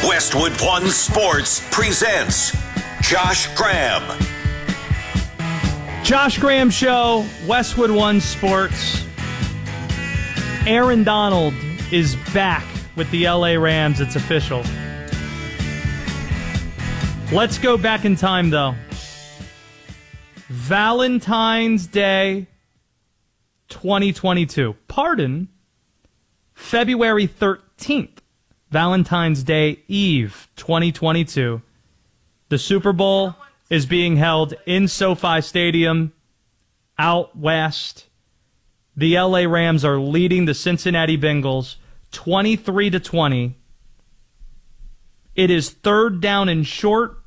Westwood One Sports presents Josh Graham. Josh Graham Show, Westwood One Sports. Aaron Donald is back with the LA Rams. It's official. Let's go back in time, though. Valentine's Day 2022. Pardon, February 13th. Valentine's Day Eve 2022. The Super Bowl is being held in SoFi Stadium out west. The LA Rams are leading the Cincinnati Bengals 23-20. It is third down and short.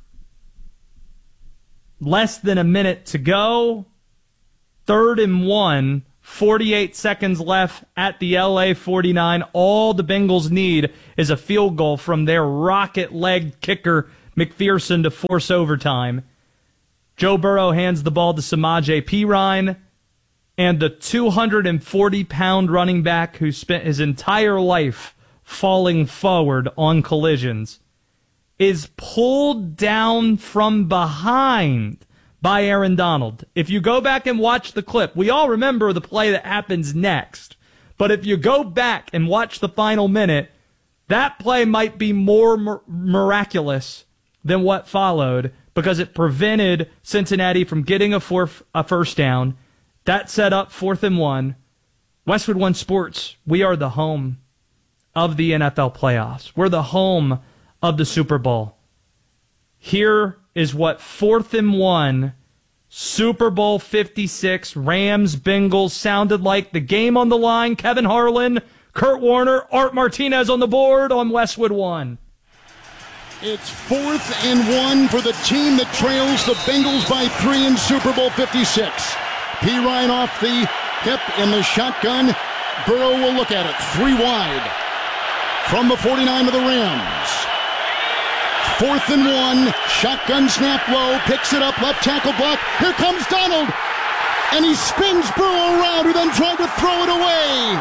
Less than a minute to go. 3rd and 1. 48 seconds left at the LA 49. All the Bengals need is a field goal from their rocket-legged kicker, McPherson, to force overtime. Joe Burrow hands the ball to Samaje Perine, and the 240-pound running back who spent his entire life falling forward on collisions is pulled down from behind by Aaron Donald. If you go back and watch the clip, we all remember the play that happens next. But if you go back and watch the final minute, that play might be more miraculous than what followed because it prevented Cincinnati from getting a first down. That set up 4th and 1. Westwood One Sports, we are the home of the NFL playoffs. We're the home of the Super Bowl. Here is what 4th and 1, Super Bowl 56, Rams-Bengals sounded like. The game on the line. Kevin Harlan, Kurt Warner, Art Martinez on the board on Westwood One. It's 4th and 1 for the team that trails the Bengals by 3 in Super Bowl 56. Perine off the hip in the shotgun. Burrow will look at it. 3 wide from the 49 of the Rams. 4th and 1, shotgun snap low, picks it up, left tackle block. Here comes Donald, and he spins Burrow around, who then tried to throw it away.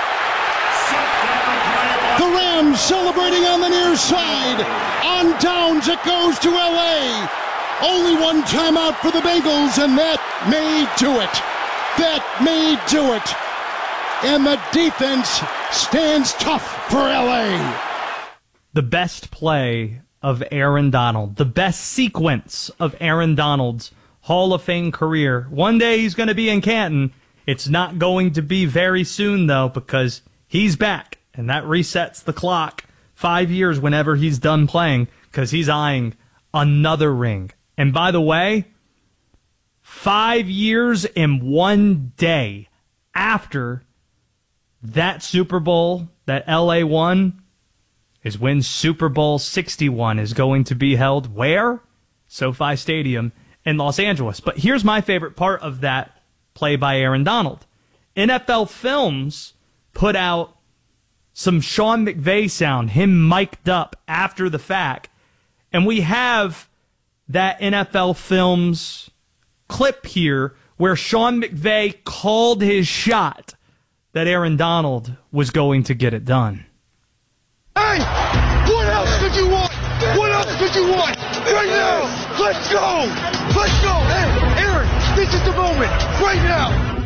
The Rams celebrating on the near side. On downs, it goes to L.A. Only one timeout for the Bengals, and that may do it. That may do it. And the defense stands tough for L.A. The best play of Aaron Donald, the best sequence of Aaron Donald's Hall of Fame career. One day he's going to be in Canton. It's not going to be very soon, though, because he's back, and that resets the clock 5 years whenever he's done playing, because he's eyeing another ring. And by the way, 5 years and 1 day after that Super Bowl that LA won is when Super Bowl 61 is going to be held. Where? SoFi Stadium in Los Angeles. But here's my favorite part of that play by Aaron Donald. NFL Films put out some Sean McVay sound, him mic'd up after the fact. And we have that NFL Films clip here where Sean McVay called his shot that Aaron Donald was going to get it done. Hey, what else could you want? What else could you want? Right now, let's go! Let's go! Hey, Aaron, this is the moment. Right now!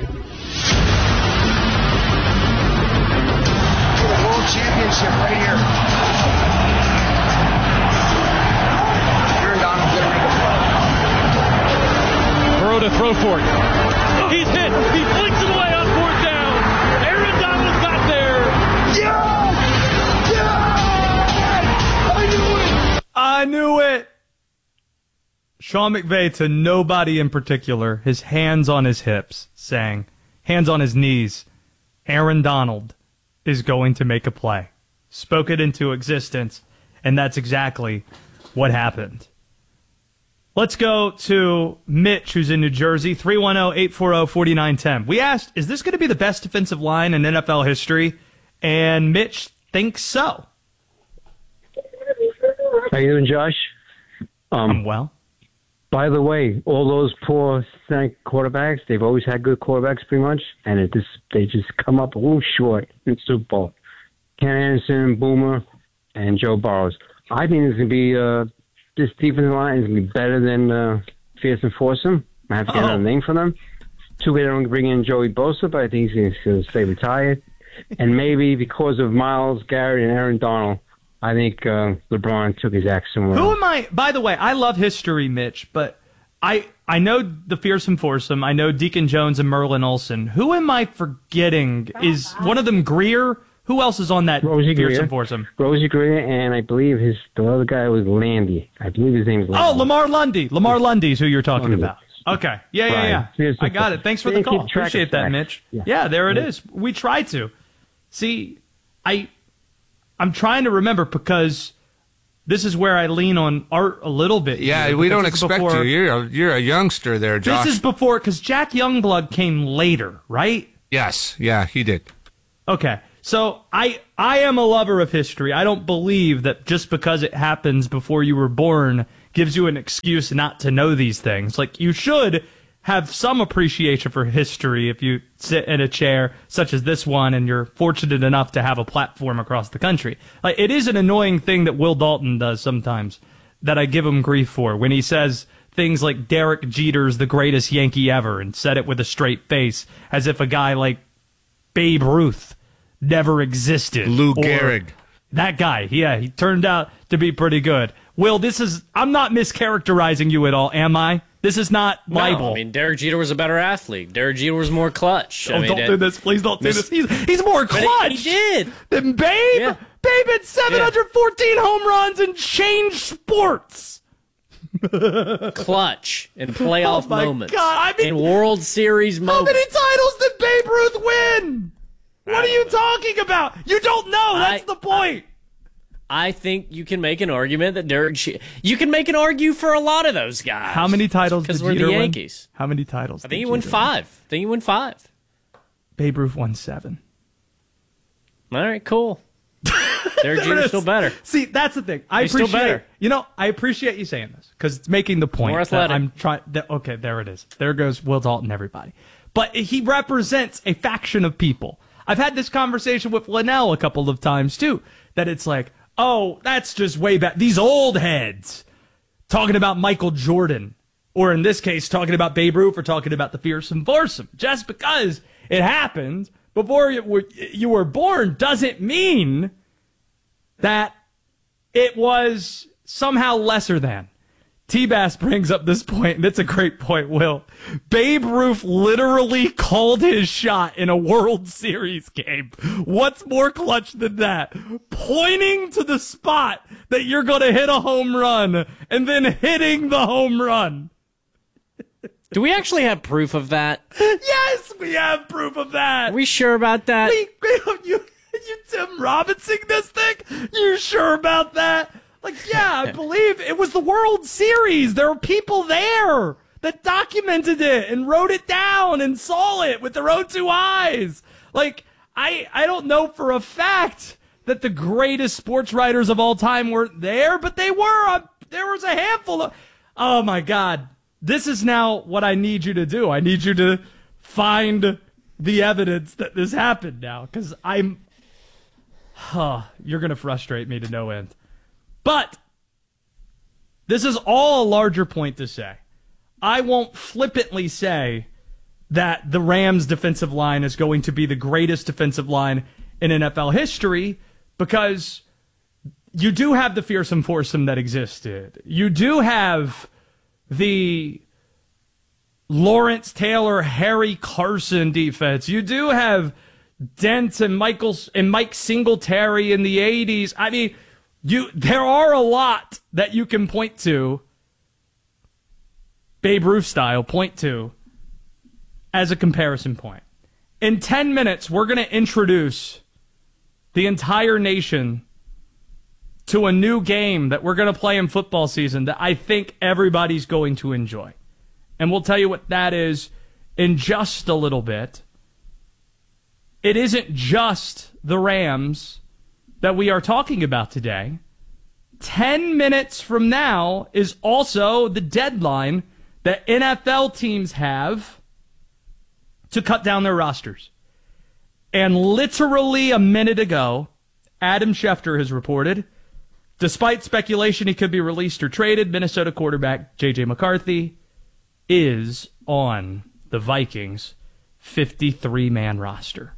For the world championship right here. Aaron Donald's gonna make a play. Burrow to throw for it. He's hit. He flicks it away on 4th down. Aaron Donald got there. Yes! I knew it! Sean McVay to nobody in particular, his hands on his hips, saying, hands on his knees, Aaron Donald is going to make a play. Spoke it into existence, and that's exactly what happened. Let's go to Mitch, who's in New Jersey, 310-840-4910. We asked, is this going to be the best defensive line in NFL history? And Mitch thinks so. How you doing, Josh? I'm well. By the way, all those poor quarterbacks, they've always had good quarterbacks pretty much, and they just come up a little short in Super Bowl. Ken Anderson, Boomer, and Joe Burrows. I think it's going to be this defensive line is going to be better than Fearsome Foursome. I have to get another name for them. Too bad I don't bring in Joey Bosa, but I think he's going to stay retired. And maybe because of Myles Garrett and Aaron Donald, I think LeBron took his axe somewhere. Who am I? By the way, I love history, Mitch, but I know the Fearsome Foursome. I know Deacon Jones and Merlin Olsen. Who am I forgetting? Is one of them Greer? Who else is on that Fearsome Foursome? Rosie Greer, and I believe the other guy was Landy. I believe his name is Landy. Oh, Lamar Lundy. Lamar Lundy is who you're talking about. Okay. Yeah. I got it. Thanks for the call. Appreciate that, Mitch. Yeah, there it is. We try to. See, I'm trying to remember because this is where I lean on Art a little bit. Yeah, we don't expect you. You're a youngster there, Josh. This is before, because Jack Youngblood came later, right? Yes. Yeah, he did. Okay. So I am a lover of history. I don't believe that just because it happens before you were born gives you an excuse not to know these things. Like, you should have some appreciation for history if you sit in a chair such as this one and you're fortunate enough to have a platform across the country. Like, it is an annoying thing that Will Dalton does sometimes that I give him grief for when he says things like Derek Jeter's the greatest Yankee ever and said it with a straight face as if a guy like Babe Ruth never existed. Lou Gehrig. That guy, yeah, he turned out to be pretty good. Will, I'm not mischaracterizing you at all, am I? This is not libel. No, I mean, Derek Jeter was a better athlete. Derek Jeter was more clutch. Don't do this. Please don't do this. He's more clutch. He did. Than Babe. Yeah. Babe had 714 home runs and changed sports. Clutch in playoff moments. God. I mean, in World Series moments. How many titles did Babe Ruth win? What are you talking about? You don't know. That's the point. I think you can make an argument that you can make an argue for a lot of those guys. How many titles did Jeter win? Because we're the Yankees. How many titles? I think he won 5. Babe Ruth won 7. All right, cool. Derek Jeter's still better. See, that's the thing. He's still better. I appreciate you saying this because it's making the point. More athletic. I'm trying. Okay, there it is. There goes Will Dalton, everybody. But he represents a faction of people. I've had this conversation with Linnell a couple of times, too, that it's like, oh, that's just way back. These old heads talking about Michael Jordan, or in this case, talking about Babe Ruth or talking about the Fearsome Foursome. Just because it happened before you were born doesn't mean that it was somehow lesser than. T-Bass brings up this point, and it's a great point, Will. Babe Ruth literally called his shot in a World Series game. What's more clutch than that? Pointing to the spot that you're going to hit a home run, and then hitting the home run. Do we actually have proof of that? Yes, we have proof of that. Are we sure about that? You Tim Robinson this thing? You sure about that? Like, yeah, I believe it was the World Series. There were people there that documented it and wrote it down and saw it with their own 2 eyes. Like, I don't know for a fact that the greatest sports writers of all time weren't there, but they were. There was a handful of... Oh, my God. This is now what I need you to do. I need you to find the evidence that this happened now, because you're going to frustrate me to no end. But this is all a larger point to say. I won't flippantly say that the Rams' defensive line is going to be the greatest defensive line in NFL history because you do have the Fearsome Foursome that existed. You do have the Lawrence Taylor, Harry Carson defense. You do have Dent and Mike Singletary in the 80s. I mean... There are a lot that you can point to, Babe Ruth style, point to, as a comparison point. In 10 minutes, we're going to introduce the entire nation to a new game that we're going to play in football season that I think everybody's going to enjoy. And we'll tell you what that is in just a little bit. It isn't just the Rams that we are talking about today. 10 minutes from now is also the deadline that NFL teams have to cut down their rosters. And literally a minute ago, Adam Schefter has reported Despite speculation he could be released or traded, Minnesota quarterback J.J. McCarthy is on the Vikings' 53-man roster.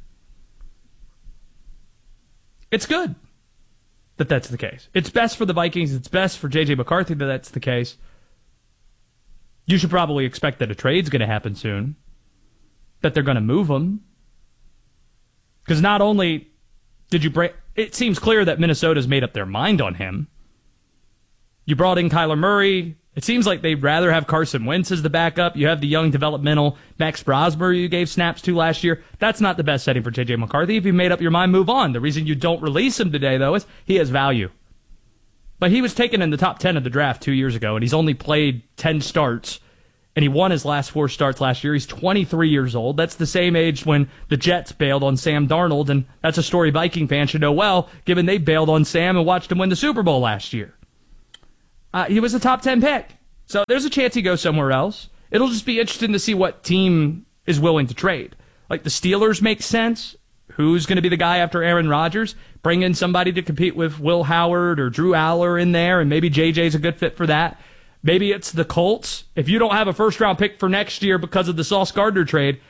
It's good that that's the case. It's best for the Vikings. It's best for J.J. McCarthy that that's the case. You should probably expect that a trade's going to happen soon, that they're going to move him. Because not only did you break... It seems clear that Minnesota's made up their mind on him. You brought in Kyler Murray. It seems like they'd rather have Carson Wentz as the backup. You have the young developmental Max Brosmer you gave snaps to last year. That's not the best setting for J.J. McCarthy. If you made up your mind, move on. The reason you don't release him today, though, is he has value. But he was taken in the top 10 of the draft 2 years ago, and he's only played 10 starts, and he won his last 4 starts last year. He's 23 years old. That's the same age when the Jets bailed on Sam Darnold, and that's a story Viking fans should know well, given they bailed on Sam and watched him win the Super Bowl last year. He was a top 10 pick. So there's a chance he goes somewhere else. It'll just be interesting to see what team is willing to trade. Like the Steelers make sense. Who's going to be the guy after Aaron Rodgers? Bring in somebody to compete with Will Howard or Drew Aller in there, and maybe JJ's a good fit for that. Maybe it's the Colts. If you don't have a first-round pick for next year because of the Sauce Gardner trade,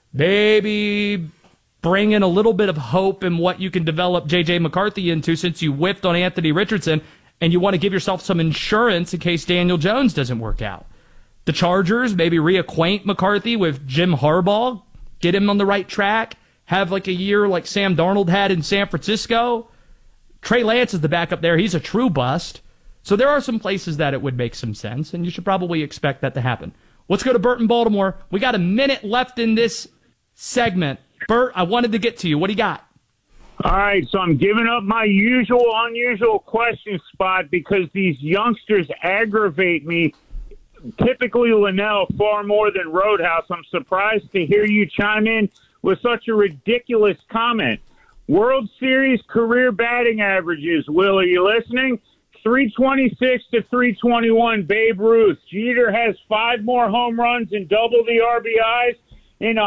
maybe bring in a little bit of hope in what you can develop J.J. McCarthy into since you whiffed on Anthony Richardson, and you want to give yourself some insurance in case Daniel Jones doesn't work out. The Chargers, maybe reacquaint McCarthy with Jim Harbaugh, get him on the right track, have like a year like Sam Darnold had in San Francisco. Trey Lance is the backup there. He's a true bust. So there are some places that it would make some sense, and you should probably expect that to happen. Let's go to Bert in Baltimore. We got a minute left in this segment. Bert, I wanted to get to you. What do you got? All right, so I'm giving up my unusual question spot because these youngsters aggravate me, typically Linnell, far more than Roadhouse. I'm surprised to hear you chime in with such a ridiculous comment. World Series career batting averages. Will, are you listening? 326 to 321, Babe Ruth. Jeter has 5 more home runs and double the RBIs in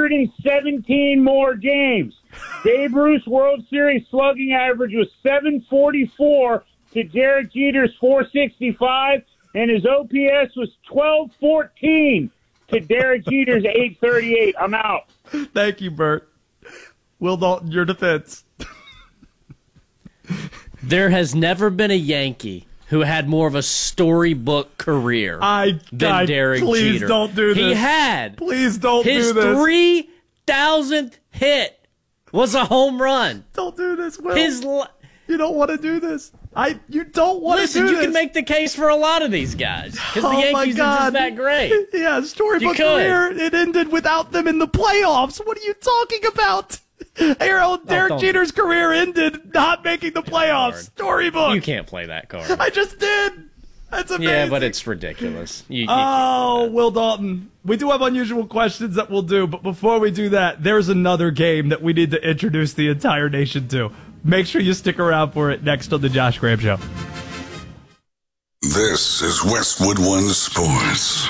117 more games. Babe Ruth's World Series slugging average was 744 to Derek Jeter's 465, and his OPS was 1214 to Derek Jeter's 838. I'm out. Thank you, Bert. Will Dalton, your defense. There has never been a Yankee who had more of a storybook career than Derek please Jeter. Don't do this. He had. Please don't do his this. 3,000th hit was a home run. Don't do this, Will. You don't want to do this. You don't want to do this. Listen, you can make the case for a lot of these guys because the Yankees are just that great. Yeah, storybook career. It ended without them in the playoffs. What are you talking about? Derek Jeter's career ended not making the playoffs. Storybook. You can't play that card. I just did. That's amazing. Yeah, but it's ridiculous. Will Dalton. We do have unusual questions that we'll do, but before we do that, there's another game that we need to introduce the entire nation to. Make sure you stick around for it next on the Josh Graham Show. This is Westwood One Sports.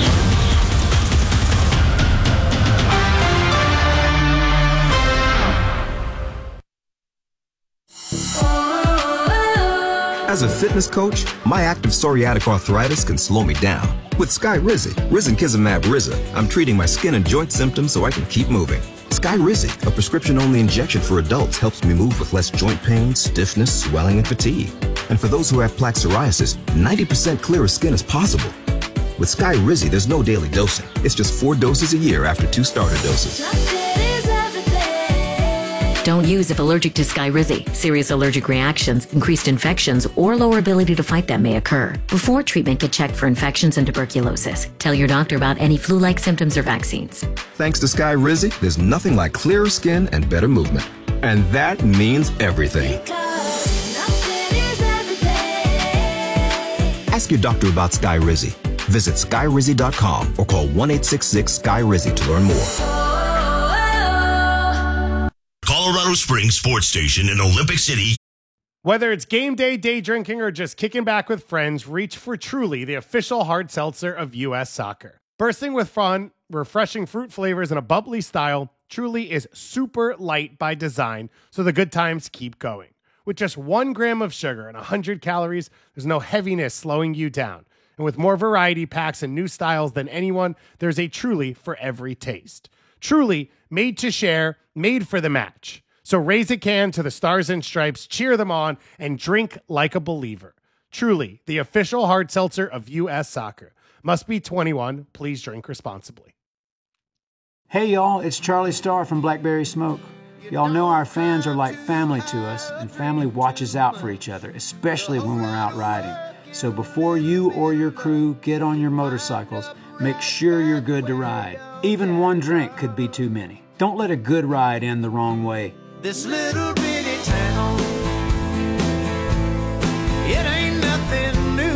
As a fitness coach, my active psoriatic arthritis can slow me down. With Skyrizi, risankizumab Riza, I'm treating my skin and joint symptoms so I can keep moving. Skyrizi, a prescription-only injection for adults, helps me move with less joint pain, stiffness, swelling, and fatigue. And for those who have plaque psoriasis, 90% clearer skin is possible. With Skyrizi, there's no daily dosing. It's just 4 doses a year after 2 starter doses. Don't use if allergic to Skyrizi. Serious allergic reactions, increased infections, or lower ability to fight them may occur. Before treatment, get checked for infections and tuberculosis. Tell your doctor about any flu-like symptoms or vaccines. Thanks to Skyrizi, there's nothing like clearer skin and better movement. And that means everything. Ask your doctor about Skyrizi. Visit Skyrizi.com or call 1-866-SKY-RIZI to learn more. Colorado Springs Sports Station in Olympic City. Whether it's game day drinking, or just kicking back with friends, reach for Truly, the official hard seltzer of U.S. soccer. Bursting with fun, refreshing fruit flavors, and a bubbly style, Truly is super light by design, so the good times keep going. With just 1 gram of sugar and 100 calories, there's no heaviness slowing you down. And with more variety packs and new styles than anyone, there's a Truly for every taste. Truly, made to share, made for the match. So raise a can to the Stars and Stripes, cheer them on, and drink like a believer. Truly, the official hard seltzer of U.S. Soccer. Must be 21. Please drink responsibly. Hey, y'all, it's Charlie Starr from Blackberry Smoke. Y'all know our fans are like family to us, and family watches out for each other, especially when we're out riding. So before you or your crew get on your motorcycles, make sure you're good to ride. Even one drink could be too many. Don't let a good ride end the wrong way. This little bitty town, it ain't nothing new.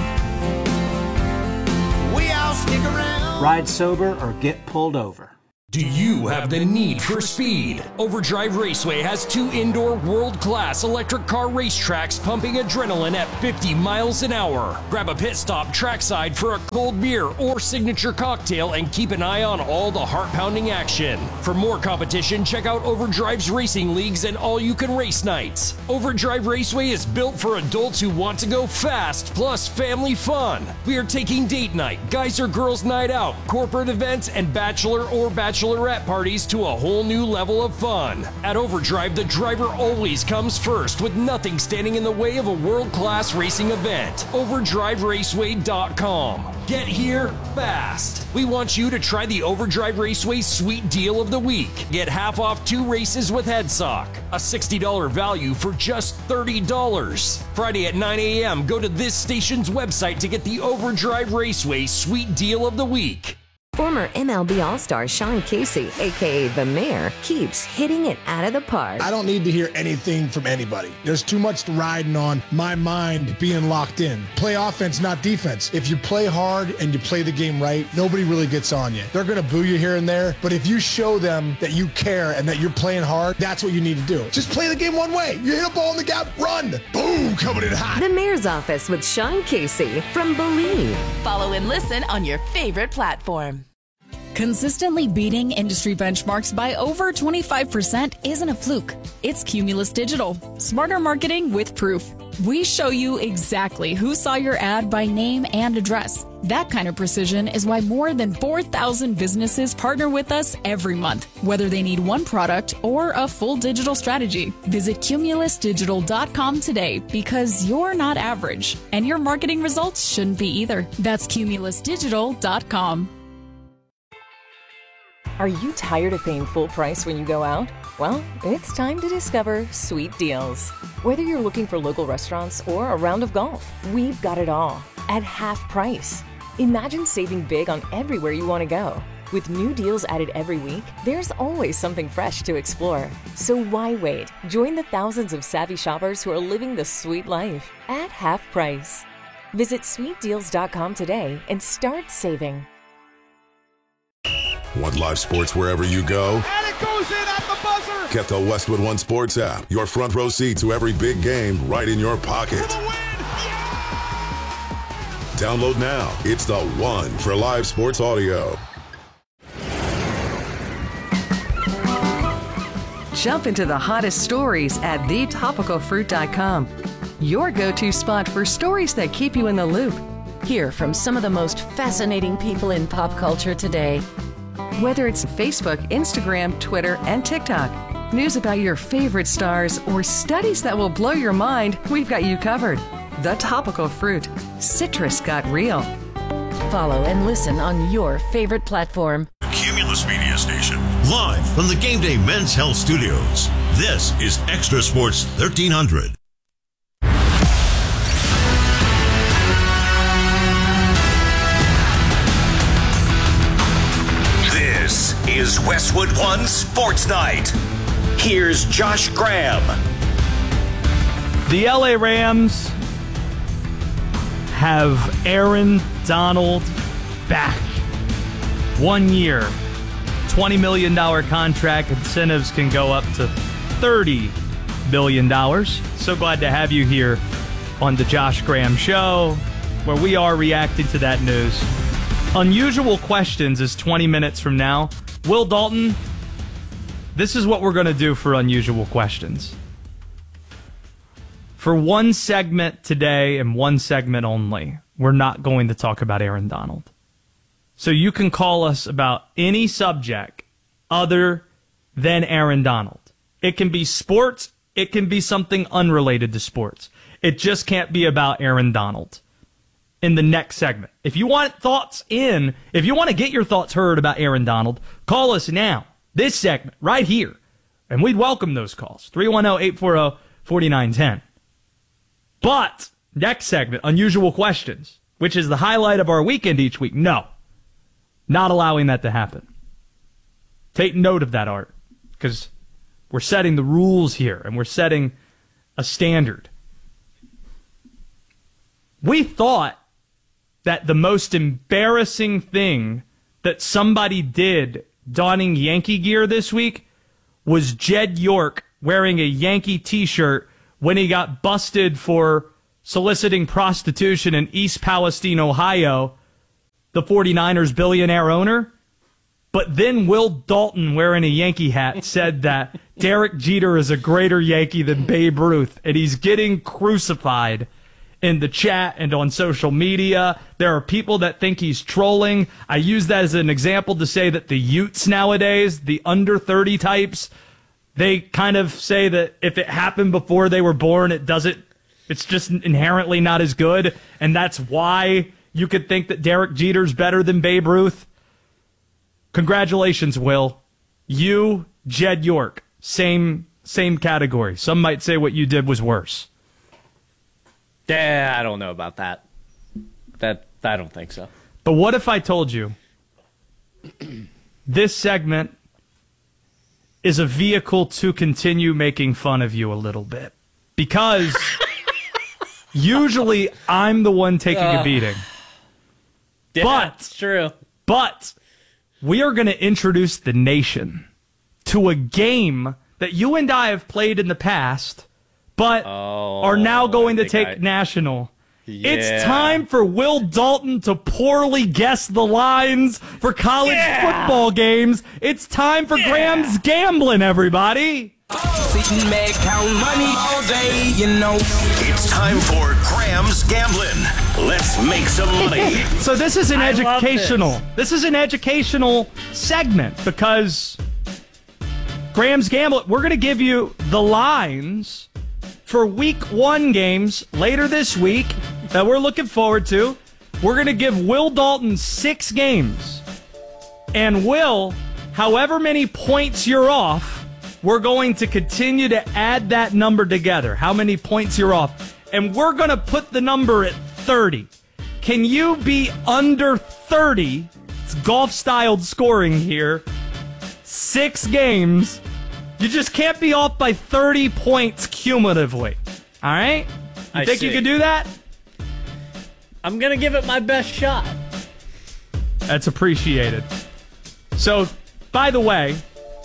We all stick around. Ride sober or get pulled over. Do you have the need for speed? Overdrive Raceway has 2 indoor world-class electric car racetracks pumping adrenaline at 50 miles an hour. Grab a pit stop trackside for a cold beer or signature cocktail and keep an eye on all the heart-pounding action. For more competition, check out Overdrive's racing leagues and all-you-can-race nights. Overdrive Raceway is built for adults who want to go fast, plus family fun. We are taking date night, guys or girls night out, corporate events, and bachelor or bachelorette parties to a whole new level of fun. At Overdrive, the driver always comes first, with nothing standing in the way of a world-class racing event. OverdriveRaceway.com. Get here fast. We want you to try the Overdrive Raceway Sweet Deal of the Week. Get half off 2 races with HeadSock. A $60 value for just $30. Friday at 9 a.m., go to this station's website to get the Overdrive Raceway Sweet Deal of the Week. Former MLB All-Star Sean Casey, a.k.a. The Mayor, keeps hitting it out of the park. I don't need to hear anything from anybody. There's too much riding on my mind being locked in. Play offense, not defense. If you play hard and you play the game right, nobody really gets on you. They're going to boo you here and there, but if you show them that you care and that you're playing hard, that's what you need to do. Just play the game one way. You hit a ball in the gap, run. Boom, coming in hot. The Mayor's Office with Sean Casey from Believe. Follow and listen on your favorite platform. Consistently beating industry benchmarks by over 25% isn't a fluke. It's Cumulus Digital. Smarter marketing with proof. We show you exactly who saw your ad by name and address. That kind of precision is why more than 4,000 businesses partner with us every month, whether they need one product or a full digital strategy. Visit cumulusdigital.com today, because you're not average, and your marketing results shouldn't be either. That's cumulusdigital.com. Are you tired of paying full price when you go out? Well, it's time to discover Sweet Deals. Whether you're looking for local restaurants or a round of golf, we've got it all at half price. Imagine saving big on everywhere you want to go. With new deals added every week, there's always something fresh to explore. So why wait? Join the thousands of savvy shoppers who are living the sweet life at half price. Visit sweetdeals.com today and start saving. Want live sports wherever you go? And it goes in at the buzzer! Get the Westwood One Sports app. Your front row seat to every big game right in your pocket. For the win! Yeah! Download now. It's the one for live sports audio. Jump into the hottest stories at thetopicalfruit.com. Your go-to spot for stories that keep you in the loop. Hear from some of the most fascinating people in pop culture today. Whether it's Facebook, Instagram, Twitter, and TikTok, news about your favorite stars, or studies that will blow your mind, we've got you covered. The Topical Fruit. Citrus got real. Follow and listen on your favorite platform. Cumulus Media Station, live from the Game Day Men's Health Studios. This is Extra Sports 1300. This is Westwood One Sports Night. Here's Josh Graham. The LA Rams have Aaron Donald back. 1 year, $20 million contract. Incentives can go up to $30 million. So glad to have you here on the Josh Graham Show, where we are reacting to that news. Unusual Questions is 20 minutes from now. Will Dalton, this is what we're going to do for Unusual Questions. For one segment today and one segment only, we're not going to talk about Aaron Donald. So you can call us about any subject other than Aaron Donald. It can be sports. It can be something unrelated to sports. It just can't be about Aaron Donald in the next segment. If you want if you want to get your thoughts heard about Aaron Donald, call us now, this segment, right here. And we'd welcome those calls, 310-840-4910. But next segment, Unusual Questions, which is the highlight of our weekend each week. No, not allowing that to happen. Take note of that, Art, because we're setting the rules here, and we're setting a standard. We thought that the most embarrassing thing that somebody did donning Yankee gear this week was Jed York wearing a Yankee t-shirt when he got busted for soliciting prostitution in East Palestine, Ohio, the 49ers billionaire owner. But then Will Dalton, wearing a Yankee hat, said that Derek Jeter is a greater Yankee than Babe Ruth, and he's getting crucified in the chat and on social media. There are people that think he's trolling. I use that as an example to say that the Utes nowadays, the under 30 types, they kind of say that if it happened before they were born, it's just inherently not as good, and that's why you could think that Derek Jeter's better than Babe Ruth. Congratulations, Will. You, Jed York, same category. Some might say what you did was worse. I don't know about that. I don't think so. But what if I told you this segment is a vehicle to continue making fun of you a little bit? Because usually I'm the one taking a beating. Yeah, it's true. But we are going to introduce the nation to a game that you and I have played in the past, but are now going to take national. Yeah. It's time for Will Dalton to poorly guess the lines for college football games. It's time for Graham's Gambling, everybody. Sitting back, count money all day, you know. It's time for Graham's Gambling. Let's make some money. So this is an educational. This is an educational segment because Graham's Gambling. We're going to give you the lines for Week 1 games later this week that we're looking forward to. We're going to give Will Dalton 6 games, and Will, however many points you're off, we're going to continue to add that number together, how many points you're off. And we're going to put the number at 30. Can you be under 30? It's golf-styled scoring here. 6 games. You just can't be off by 30 points cumulatively. All right? You think you can do that? I'm going to give it my best shot. That's appreciated. So, by the way,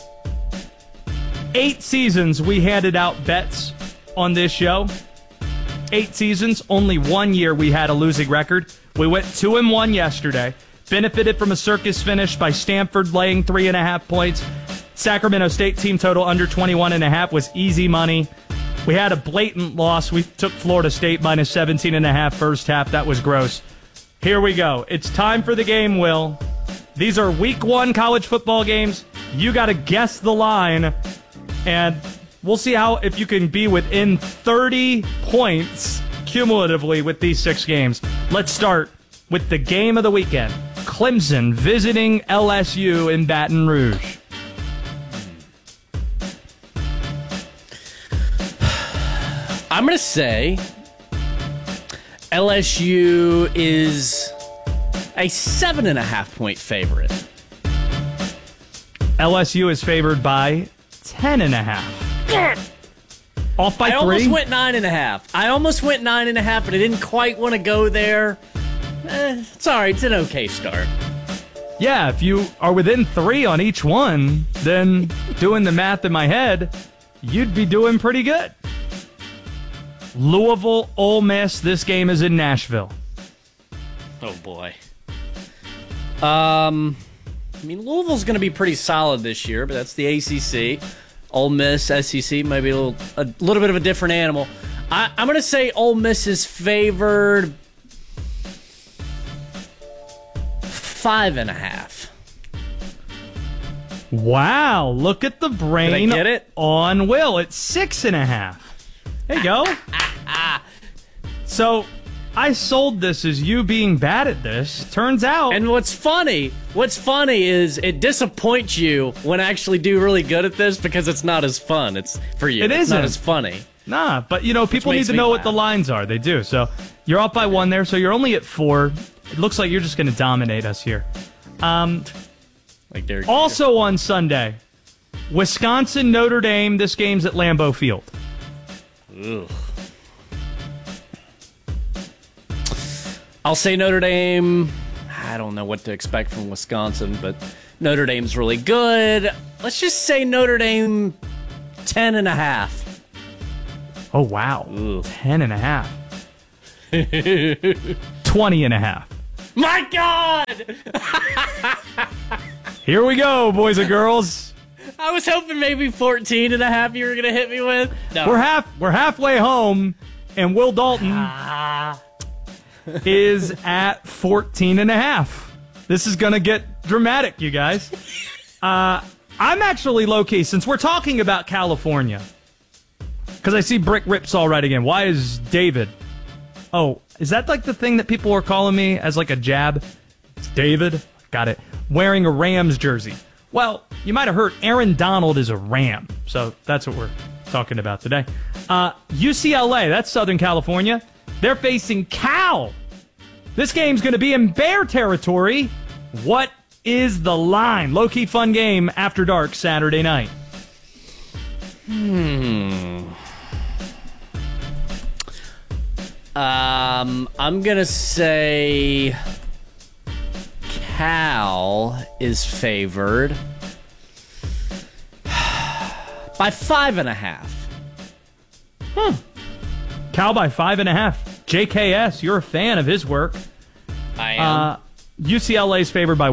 8 seasons we handed out bets on this show. 8 seasons, only 1 year we had a losing record. We went 2-1 yesterday. Benefited from a circus finish by Stanford laying 3.5 points. Sacramento State team total under 21.5 was easy money. We had a blatant loss. We took Florida State minus 17.5 first half. That was gross. Here we go. It's time for the game, Will. These are Week 1 college football games. You got to guess the line. And we'll see if you can be within 30 points cumulatively with these 6 games. Let's start with the game of the weekend. Clemson visiting LSU in Baton Rouge. I'm going to say LSU is a 7.5 point favorite. LSU is favored by 10.5. Off by 3? I almost went 9.5. I almost went 9.5, but I didn't quite want to go there. It's all right. It's an okay start. Yeah, if you are within 3 on each one, then doing the math in my head, you'd be doing pretty good. Louisville, Ole Miss. This game is in Nashville. Oh, boy. I mean, Louisville's going to be pretty solid this year, but that's the ACC. Ole Miss, SEC, maybe a little bit of a different animal. I'm going to say Ole Miss is favored 5.5. Wow, look at the brain Did I get it? on Will. It's 6.5. There you go. So I sold this as you being bad at this. Turns out. And what's funny is it disappoints you when I actually do really good at this because it's not as fun. It's for you. It's not as funny. Nah, but people need to know what the lines are. They do. So you're up by 1 there, so you're only at 4. It looks like you're just going to dominate us here. Like Derek also on Sunday, Wisconsin, Notre Dame. This game's at Lambeau Field. Ugh. I'll say Notre Dame. I don't know what to expect from Wisconsin, but Notre Dame's really good. Let's just say Notre Dame 10.5. Oh, wow. 10.5. 20.5. My God! Here we go, boys and girls. I was hoping maybe 14.5 you were going to hit me with. No. We're halfway home, and Will Dalton is at 14.5. This is going to get dramatic, you guys. I'm actually low-key, since we're talking about California, because I see Brick Rips all right again. Why is David? Oh, is that like the thing that people were calling me as like a jab? It's David. Got it. Wearing a Rams jersey. Well, you might have heard Aaron Donald is a Ram. So that's what we're talking about today. UCLA, that's Southern California. They're facing Cal. This game's going to be in Bear territory. What is the line? Low-key fun game after dark Saturday night. I'm going to say Cal is favored by 5.5. Cal by 5.5. JKS, you're a fan of his work. I am. UCLA's favored by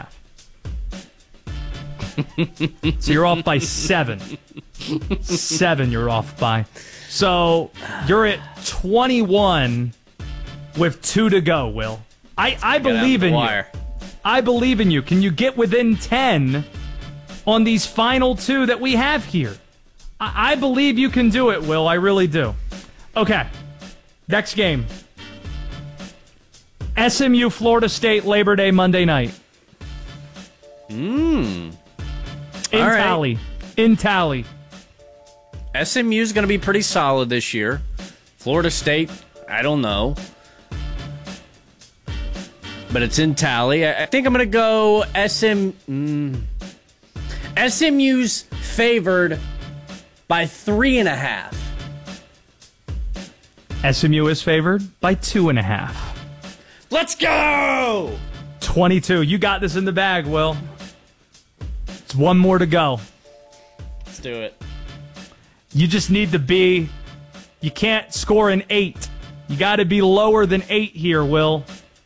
1.5. So you're off by 7. 7 you're off by. So you're at 21 with 2 to go, Will. I believe in you. I believe in you. Can you get within 10 on these final 2 that we have here? I believe you can do it, Will. I really do. Okay. Next game. SMU, Florida State, Labor Day, Monday night. In tally. In tally. SMU's going to be pretty solid this year. Florida State, I don't know. But it's in tally. I think I'm going to go SMU's favored by 3.5. SMU is favored by 2.5. Let's go! 22. You got this in the bag, Will. It's 1 more to go. Let's do it. You just need to be... You can't score an 8. You got to be lower than 8 here, Will.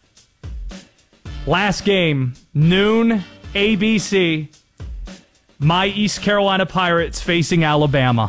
Last game, noon, ABC. My East Carolina Pirates facing Alabama.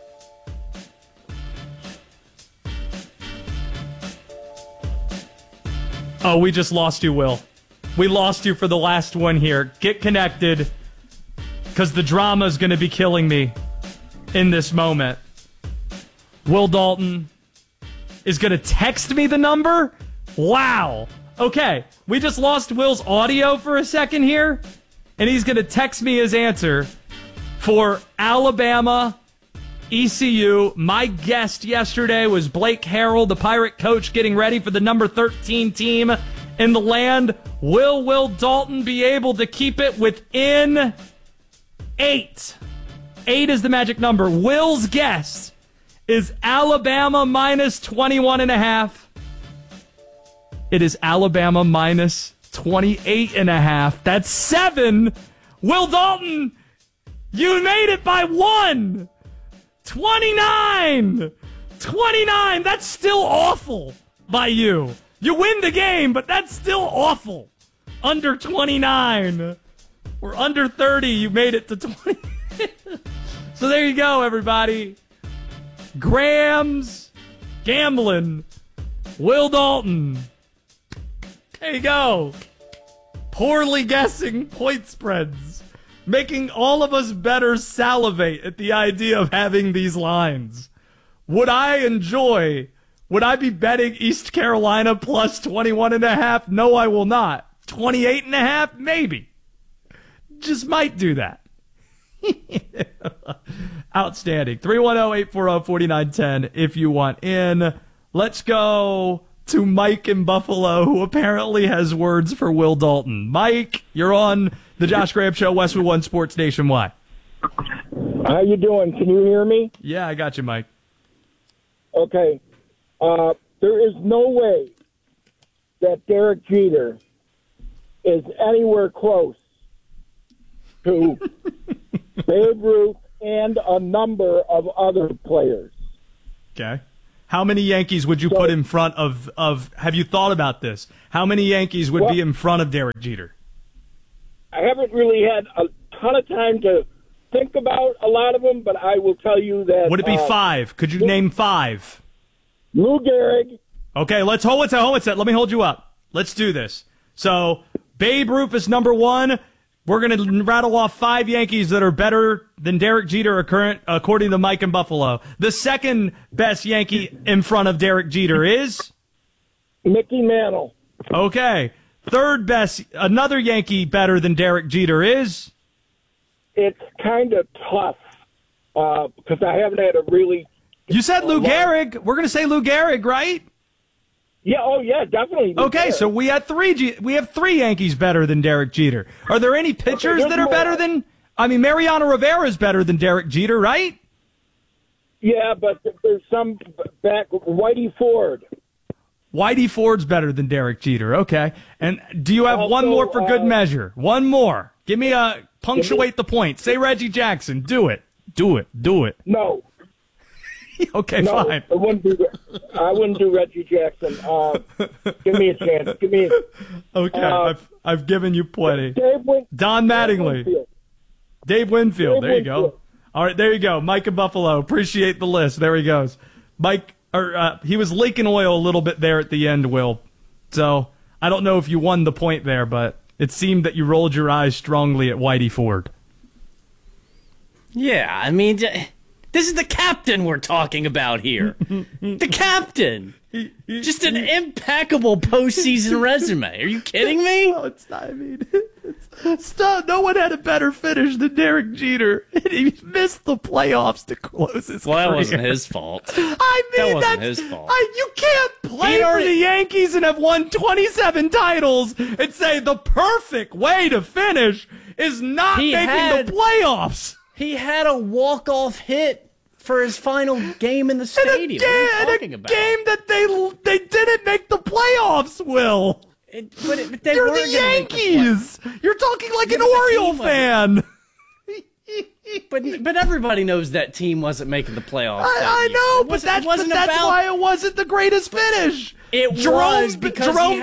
Oh, we just lost you, Will. We lost you for the last one here. Get connected, because the drama is going to be killing me in this moment. Will Dalton is going to text me the number? Wow. Okay, we just lost Will's audio for a second here, and he's going to text me his answer for Alabama, ECU. My guest yesterday was Blake Harrell, the Pirate coach, getting ready for the number 13 team in the land. Will Dalton be able to keep it within 8? 8 is the magic number. Will's guess is Alabama minus 21.5. It is Alabama minus 28.5. That's 7. Will Dalton, you made it by 1. 29. That's still awful by you. You win the game, but that's still awful. Under 29. Or under 30, you made it to 20. So there you go, everybody. Grams Gambling. Will Dalton. There you go. Poorly guessing point spreads. Making all of us better salivate at the idea of having these lines. Would I be betting East Carolina plus 21.5? No, I will not. 28.5? Maybe. Just might do that. Outstanding. 310-840-4910 if you want in. Let's go to Mike in Buffalo, who apparently has words for Will Dalton. Mike, you're on the Josh Graham Show, Westwood One Sports Nationwide. How you doing? Can you hear me? Yeah, I got you, Mike. Okay. There is no way that Derek Jeter is anywhere close to Babe Ruth and a number of other players. Okay. How many Yankees would you put in front of have you thought about this? How many Yankees would be in front of Derek Jeter? I haven't really had a ton of time to think about a lot of them, but I will tell you that... Would it be 5? Could you name 5? Lou Gehrig. Okay, let's hold it. Let me hold you up. Let's do this. So, Babe Ruth is number 1. We're going to rattle off 5 Yankees that are better than Derek Jeter according to Mike in Buffalo. The second best Yankee in front of Derek Jeter is? Mickey Mantle. Okay. Third best, another Yankee better than Derek Jeter is? It's kind of tough because I haven't had a really... You said Lou Gehrig. We're going to say Lou Gehrig, right? Yeah, oh yeah, definitely. Okay, so we have 3 Yankees better than Derek Jeter. Are there any pitchers that are better than... I mean, Mariano Rivera is better than Derek Jeter, right? Yeah, but there's some back... Whitey Ford. Whitey Ford's better than Derek Jeter, okay. And do you have one more for good measure? One more. Give me a... Punctuate the point. Say Reggie Jackson. Do it. No. Okay, no, fine. I wouldn't do Reggie Jackson. Give me a chance. Okay, I've given you plenty. Don Mattingly. Dave Winfield. There you go. All right, there you go. Mike in Buffalo. Appreciate the list. There he goes. Mike, he was leaking oil a little bit there at the end, Will. So I don't know if you won the point there, but it seemed that you rolled your eyes strongly at Whitey Ford. Yeah, I mean... This is the captain we're talking about here. The captain. Just an impeccable postseason resume. Are you kidding me? No, it's not. I mean, no one had a better finish than Derek Jeter. He missed the playoffs to close his career. That wasn't his fault. I mean, that wasn't his fault. You can't play for the Yankees and have won 27 titles and say the perfect way to finish is not making the playoffs. He had a walk-off hit for his final game in the stadium. What are you talking about? Game that they didn't make the playoffs, Will. But they You're were the Yankees. You're talking like an Oriole fan. But everybody knows that team wasn't making the playoffs. I know, but that's why it wasn't the greatest finish. It was because Jerome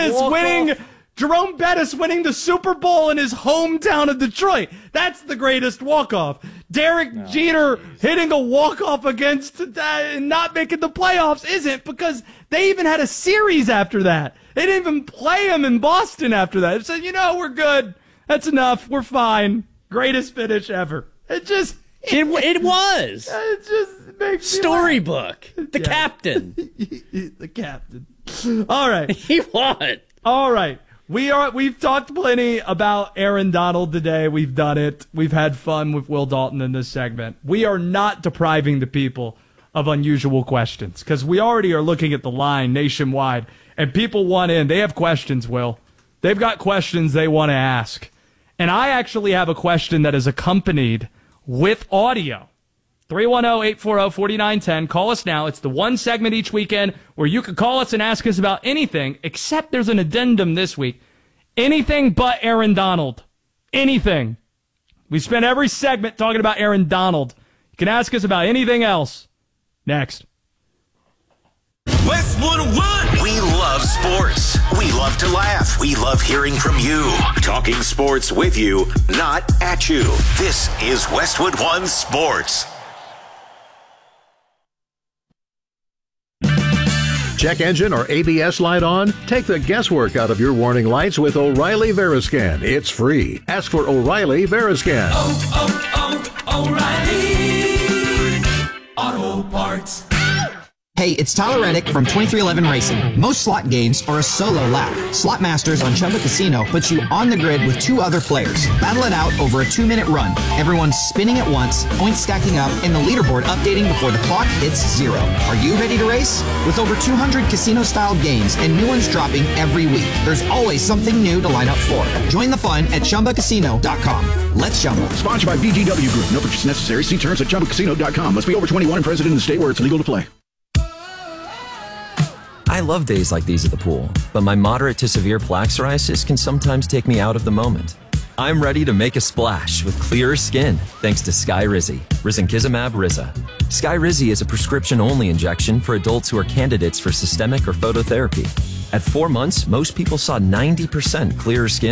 Bettis winning the Super Bowl in his hometown of Detroit. That's the greatest walk-off. Derek Jeter hitting a walk-off against and not making the playoffs isn't, because they even had a series after that. They didn't even play him in Boston after that. They said, we're good. That's enough. We're fine. Greatest finish ever. It was. It just makes storybook. The captain. The captain. All right. He won. All right. We've talked plenty about Aaron Donald today. We've done it. We've had fun with Will Dalton in this segment. We are not depriving the people of unusual questions because we already are looking at the line nationwide and people want in. They have questions, Will. They've got questions they want to ask. And I actually have a question that is accompanied with audio. 310-840-4910. Call us now. It's the one segment each weekend where you can call us and ask us about anything, except there's an addendum this week. Anything but Aaron Donald. Anything. We spent every segment talking about Aaron Donald. You can ask us about anything else. Next. Westwood One. We love sports. We love to laugh. We love hearing from you. Talking sports with you, not at you. This is Westwood One Sports. Check engine or ABS light on? Take the guesswork out of your warning lights with O'Reilly Veriscan. It's free. Ask for O'Reilly Veriscan. O'Reilly Auto Parts. Hey, it's Tyler Reddick from 2311 Racing. Most slot games are a solo lap. Slot Masters on Chumba Casino puts you on the grid with 2 other players. Battle it out over a 2-minute run. Everyone's spinning at once, points stacking up, and the leaderboard updating before the clock hits 0. Are you ready to race? With over 200 casino-style games and new ones dropping every week, there's always something new to line up for. Join the fun at ChumbaCasino.com. Let's Chumba. Sponsored by VGW Group. No purchase necessary. See terms at ChumbaCasino.com. Must be over 21 and present in the state where it's legal to play. I love days like these at the pool, but my moderate to severe plaque psoriasis can sometimes take me out of the moment. I'm ready to make a splash with clearer skin thanks to Skyrizi, Risankizumab Riza. Skyrizi is a prescription-only injection for adults who are candidates for systemic or phototherapy. At 4 months, most people saw 90% clearer skin